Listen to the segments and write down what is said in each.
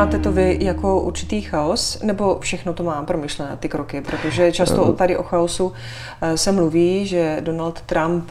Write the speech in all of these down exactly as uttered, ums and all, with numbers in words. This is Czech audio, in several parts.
Vnímáte to vy jako určitý chaos, nebo všechno to má promyšlené, ty kroky? Protože často tady o chaosu se mluví, že Donald Trump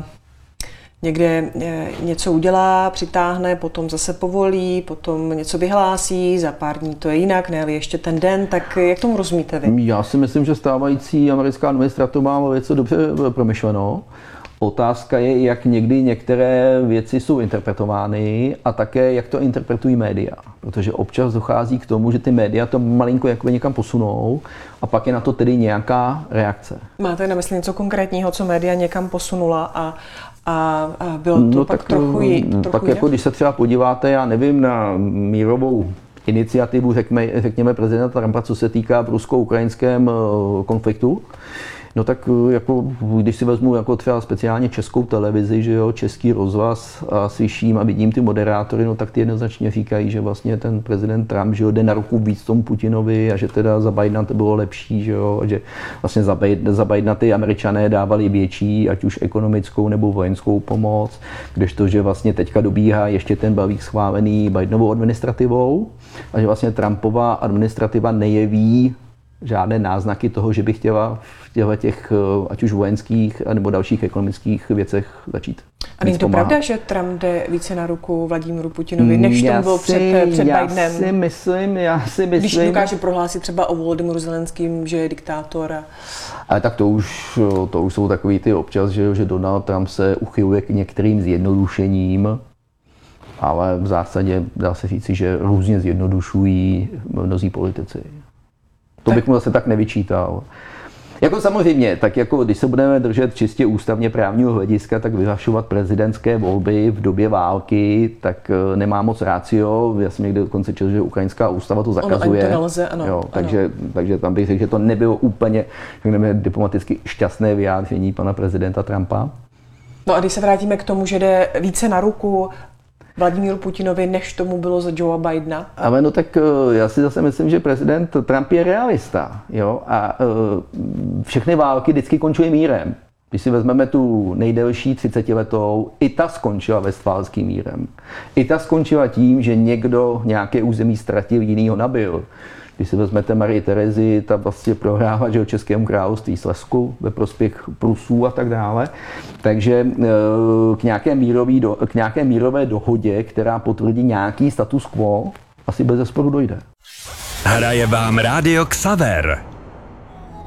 někde něco udělá, přitáhne, potom zase povolí, potom něco vyhlásí, za pár dní to je jinak, ne, ale ještě ten den, tak jak tomu rozumíte vy? Já si myslím, že stávající americká administrativa má věci dobře promyšleno. Otázka je, jak někdy některé věci jsou interpretovány a také, jak to interpretují média. Protože občas dochází k tomu, že ty média to malinko jako někam posunou a pak je na to tedy nějaká reakce. Máte na mysli něco konkrétního, co média někam posunula a, a, a bylo to no, pak tak, trochu jinak? Tak jako když se třeba podíváte, já nevím, na mírovou iniciativu, řekněme, řekněme prezidenta Trumpa, co se týká rusko-ukrajinském konfliktu, no tak jako, když si vezmu jako třeba speciálně českou televizi, že jo, český rozhlas a slyším a vidím ty moderátory, no tak ty jednoznačně říkají, že vlastně ten prezident Trump, že jo, jde na ruku víc tomu Putinovi a že teda za Bidena to bylo lepší, že jo, a že vlastně za Bidena, za Bidena ty Američané dávali větší, ať už ekonomickou nebo vojenskou pomoc, kdežto, že vlastně teďka dobíhá ještě ten balík schválený Bidenovou administrativou a že vlastně Trumpova administrativa nejeví žádné náznaky toho, že by chtěla v těch, ať už vojenských nebo dalších ekonomických věcech začít. A není to pravda, že Trump jde více na ruku Vladimíru Putinovi, než to bylo před, před já Bidenem? Si myslím, já si myslím. Když dokáže prohlásit třeba o Volodymyru Zelenským, že je diktátor. A... Ale tak to už, to už jsou takový ty občas, že, že Donald Trump se uchyluje k některým zjednodušením, ale v zásadě dá se říci, že různě zjednodušují mnozí politici. To bych mu zase tak nevyčítal. Jako samozřejmě, tak jako když se budeme držet čistě ústavně právního hlediska, tak vyhlašovat prezidentské volby v době války, tak nemá moc ratio. Já jsem někde dokonce četl, že ukrajinská ústava to zakazuje. Ono to nelze, ano. Jo, takže, ano. takže tam bych řekl, že to nebylo úplně, řekněme, diplomaticky šťastné vyjádření pana prezidenta Trumpa. No a když se vrátíme k tomu, že jde více na ruku Vladimíru Putinovi, než tomu bylo za Joea Bidena? Ale no tak já si zase myslím, že prezident Trump je realista, jo, a všechny války vždycky končily mírem. Když si vezmeme tu nejdelší třicetiletou, i ta skončila Vestfálským mírem. I ta skončila tím, že někdo nějaké území ztratil, jiný ho nabil. Když si vezmete Marii Terezi, ta vlastně prohrála, že Českému království Slezsku ve prospěch Prusů a tak dále. Takže k nějaké, mírový, k nějaké mírové dohodě, která potvrdí nějaký status quo, asi bez zesporu dojde. Hraje vám Rádio Xaver.